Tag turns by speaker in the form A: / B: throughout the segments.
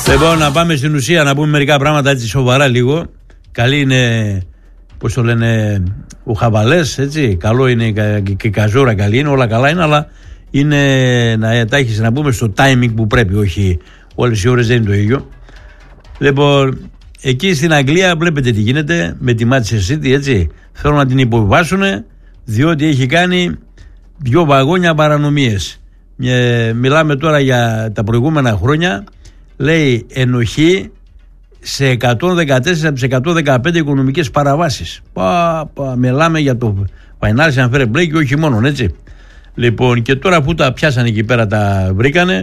A: Λοιπόν, να πάμε στην ουσία, να πούμε μερικά πράγματα έτσι σοβαρά λίγο. Καλή είναι, πώς το λένε, ο χαβαλές, έτσι. Καλό είναι και η καζούρα, καλή είναι, όλα καλά είναι, αλλά είναι να τα έχεις να πούμε στο timing που πρέπει, όχι όλες οι ώρες δεν είναι το ίδιο. Λοιπόν, εκεί στην Αγγλία βλέπετε τι γίνεται με τη Manchester City, έτσι. Θέλουν να την υποβιβάσουν, διότι έχει κάνει 2 βαγόνια παρανομίες. Μιλάμε τώρα για τα προηγούμενα χρόνια. Λέει ενοχή σε 114 από τις 115 οικονομικές παραβάσεις. Μιλάμε για το financial fair play και όχι μόνο, έτσι. Λοιπόν, και τώρα που τα πιάσανε εκεί πέρα, τα βρήκανε,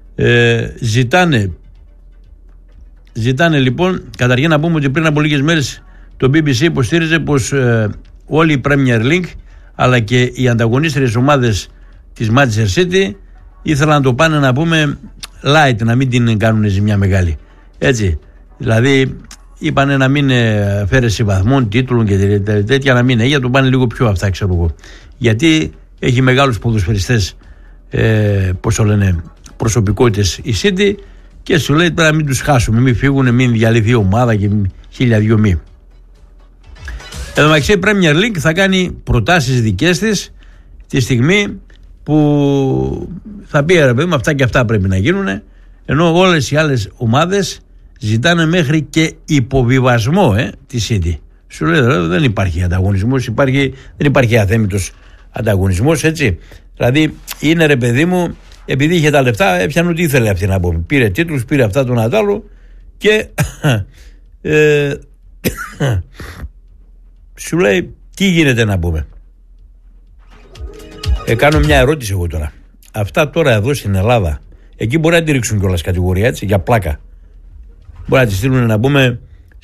A: ζητάνε λοιπόν, καταρχήν να πούμε ότι πριν από λίγες μέρες το BBC υποστήριζε πως όλη η Premier League αλλά και οι ανταγωνίστριες ομάδες της Manchester City ήθελαν να το πάνε, να πούμε, light, να μην την κάνουν ζημιά μεγάλη. Έτσι. Δηλαδή, είπανε να μην αφαίρεση βαθμών, τίτλων και τέτοια, να μην είναι, για να το πάνε λίγο πιο αυτά, ξέρω εγώ. Γιατί έχει μεγάλους ποδοσφαιριστές, πώς το λένε, προσωπικότητες η City, και σου λέει τώρα μην τους χάσουμε, μην φύγουν, μην διαλυθεί η ομάδα και 1002 μη. Εδώ μεταξύ η Premier League θα κάνει προτάσεις δικές της τη στιγμή που θα πει, ρε παιδί μου, αυτά και αυτά πρέπει να γίνουν, ενώ όλες οι άλλες ομάδες ζητάνε μέχρι και υποβιβασμό τη City. Σου λέει δεν υπάρχει ανταγωνισμός, δεν υπάρχει αθέμητος ανταγωνισμός, έτσι. Δηλαδή είναι, ρε παιδί μου, επειδή είχε τα λεφτά, έπιανε ό,τι ήθελε αυτή να πούμε. Πήρε τίτλους, πήρε αυτά τον Αντάλλο και σου λέει τι γίνεται να πούμε. Κάνω μια ερώτηση εγώ τώρα. Αυτά τώρα εδώ στην Ελλάδα, εκεί μπορεί να τη ρίξουν κιόλας κατηγορία, έτσι, για πλάκα. Μπορεί να τη στείλουν, να πούμε,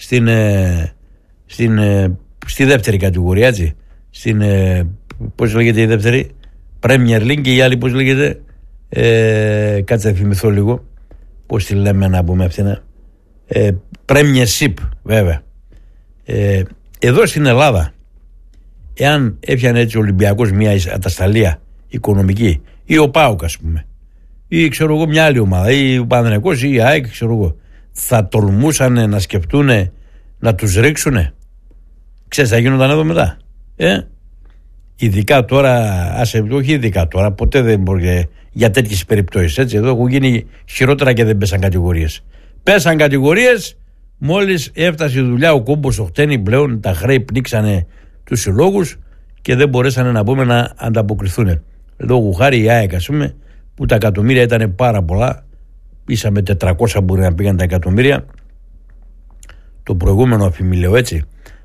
A: στη δεύτερη κατηγορία, έτσι. Πώς λέγεται η δεύτερη, Premier League, και η άλλη πώς λέγεται, κάτσε να θυμηθώ λίγο, πώς τη λέμε να πούμε αυτήν, Premiership, βέβαια. Εδώ στην Ελλάδα, εάν έπιανε έτσι ο Ολυμπιακός μια ατασταλία οικονομική, ή ο ΠΑΟΚ, ας πούμε, ή ξέρω εγώ μια άλλη ομάδα, ή ο Παναθηναϊκός ή η ΑΕΚ, ξέρω εγώ, θα τολμούσαν να σκεφτούν να τους ρίξουνε? Ξέρεις θα γίνονταν εδώ μετά? Ειδικά τώρα, όχι ειδικά τώρα, ποτέ δεν μπορεί για τέτοιες περιπτώσεις, έτσι. Εδώ έχουν γίνει χειρότερα και δεν πέσαν κατηγορίες. Πέσαν κατηγορίες μόλις έφτασε η δουλειά, ο κόμπος, ο χτένι πλέον, τα χρέη πνίξανε τους συλλόγους και δεν μπορέσανε, να πούμε, να ανταποκριθούν. Λόγω χάρη η ΑΕΚ, ας πούμε, που τα εκατομμύρια ήταν πάρα πολλά, ίσα με 400 μπορεί να πήγαν τα εκατομμύρια, το προηγούμενο αφημιλέο, έτσι,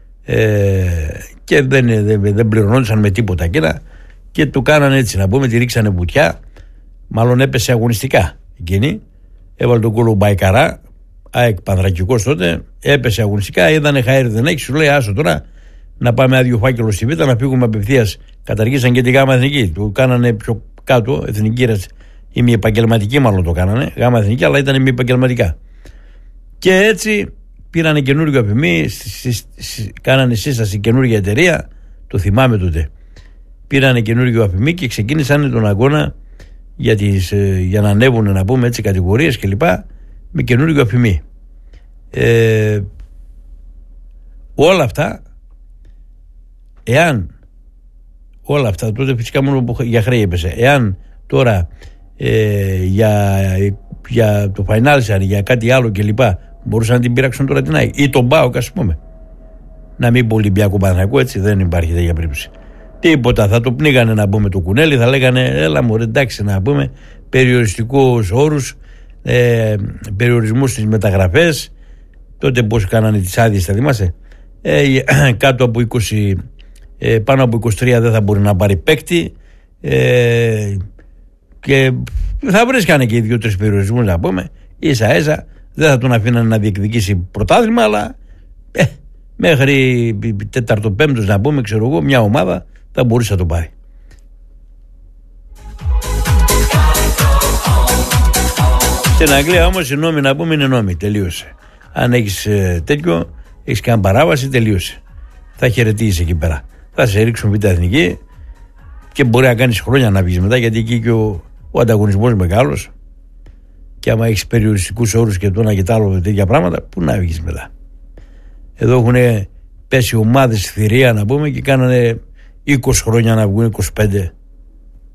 A: και δεν πληρωνόντουσαν με τίποτα εκείνα, και το κάνανε έτσι, να πούμε, τη ρίξανε βουτιά, μάλλον έπεσε αγωνιστικά εκείνη, έβαλε τον κόλλο Μπαϊκαρά, ΑΕΚ Πανδρακικός τότε, έπεσε αγωνιστικά, είδανε χαέρι δεν έχει, σου λέει άσο τώρα να πάμε άδειο φάκελο στη Β', να φύγουμε απευθείας. Καταργήσαν και τη Γάμα Εθνική, το κάνανε πιο κάτω, εθνική ή μη επαγγελματική, μάλλον το κάνανε, Γάμα Εθνική, αλλά ήταν μη επαγγελματικά. Και έτσι πήρανε καινούργιο αφημί, κάνανε σύσταση καινούργια εταιρεία, το θυμάμαι τότε. Πήρανε καινούργιο αφημί και ξεκίνησαν τον αγώνα για να ανέβουν, να πούμε έτσι, κατηγορίες κλπ. Με καινούργιο αφημί. Όλα αυτά, όλα αυτά τότε φυσικά μόνο για χρέη έπεσε. Εάν τώρα για το financial, για κάτι άλλο κλπ, μπορούσαν να την πειράξουν τώρα την ΑΕΚ ή τον ΠΑΟΚ, ας πούμε. Να μην πω Ολυμπιακό Παναθηναϊκό, έτσι, δεν υπάρχει τέτοια περίπτωση. Τίποτα, θα το πνίγανε, να πούμε, το κουνέλι, θα λέγανε έλα μωρέ, εντάξει, να πούμε, περιοριστικούς όρους, περιορισμούς στις μεταγραφές. Τότε πώς κάνανε τις άδειες, θα θυμάσαι, κάτω από 20, πάνω από 23 δεν θα μπορεί να πάρει παίκτη, και θα βρίσκανε και 2-3 περιορισμούς, να πούμε, ίσα δεν θα τον αφήνανε να διεκδικήσει πρωτάθλημα, αλλά μέχρι 4ο-5ος, να πούμε, ξέρω εγώ, μια ομάδα θα μπορούσε να το πάρει. Στην Αγγλία όμως οι νόμοι, να πούμε, είναι νόμοι, τελείωσε. Αν έχεις τέτοιο, έχεις κάνει παράβαση, τελείωσε. Θα χαιρετήσεις εκεί πέρα. Θα σε ρίξουν Β' Εθνική και μπορεί να κάνεις χρόνια να βγεις μετά, γιατί εκεί και ο ανταγωνισμός μεγάλος. και άμα έχεις περιοριστικούς όρους και το ένα και το άλλο τέτοια πράγματα, πού να βγεις μετά. Εδώ έχουν πέσει ομάδες στη θηρία να πούμε και κάνανε 20 χρόνια να βγουν, 25.